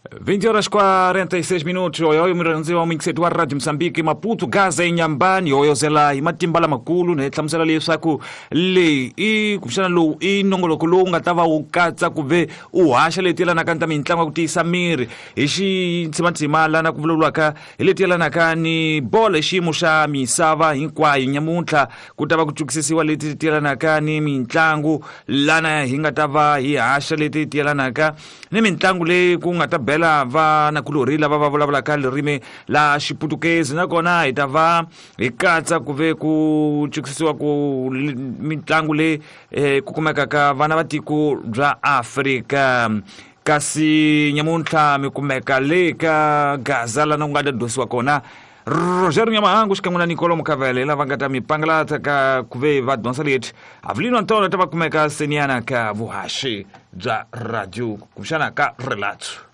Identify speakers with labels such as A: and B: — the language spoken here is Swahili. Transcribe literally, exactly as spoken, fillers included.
A: vinte horas quarenta e seis minutos. Oyo miranziwa umiksetu wa Radio Msambiki Maputo Gaza inyambani oyo zela imatimbala makulu ne tlamsela leswaku le i kushana lo i nongolo kulunga tava ukatsa kuve uhasha letela na kanta mintlangu kutisa miri ishi tsimatsimala na kuvululwaka letela na kani bola ximo xa misava hinkwayo nyamuntlha kutava kutsukisisiwa leti letela na kani mintlangu lana hinga tava hi hasha leti letela na ka ni mintlangu le ku nga ta bela va na kulorila va va vulavula ka ririmi la xiputukezi nakona itava ikatsa kuve ku tsukisisiwa ku mitlangu le eh, ku kumeka ka vana va tiko bya Afrika kasi nyamuntlha mi kumeka le ka Gaza lana ku nga dosiwa kona Roger Nyamahangu xikan'we na Nicolo Mukavele lava nga ta mi pangalata ka kuve va dyondzisa leti Avelino Antônio tava kumeka seniana ka vuhaxi bya radio kuxana ka Relato.